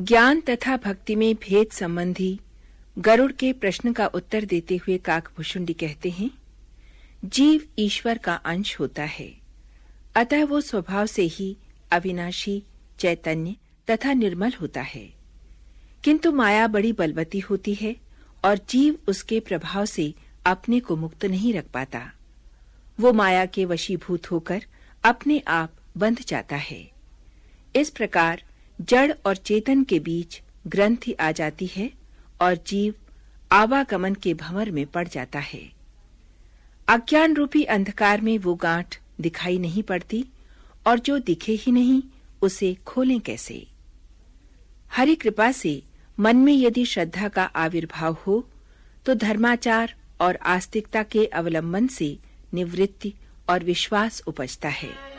ज्ञान तथा भक्ति में भेद संबंधी गरुड़ के प्रश्न का उत्तर देते हुए काकभुशुंडी कहते हैं, जीव ईश्वर का अंश होता है, अतः वो स्वभाव से ही अविनाशी, चैतन्य तथा निर्मल होता है। किंतु माया बड़ी बलवती होती है और जीव उसके प्रभाव से अपने को मुक्त नहीं रख पाता। वो माया के वशीभूत होकर अपने आप बंध जाता है। इस प्रकार जड़ और चेतन के बीच ग्रंथि आ जाती है और जीव आवागमन के भंवर में पड़ जाता है। अज्ञान रूपी अंधकार में वो गांठ दिखाई नहीं पड़ती और जो दिखे ही नहीं उसे खोलें कैसे। हरि कृपा से मन में यदि श्रद्धा का आविर्भाव हो तो धर्माचार और आस्तिकता के अवलंबन से निवृत्ति और विश्वास उपजता है।